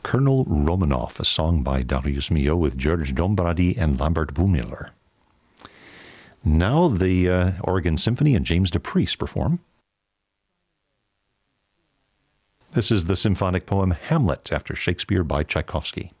Colonel Romanov, a song by Darius Milhaud with George Dombrady and Lambert Boumiller. Now the Oregon Symphony and James DePriest perform. This is the symphonic poem Hamlet after Shakespeare by Tchaikovsky.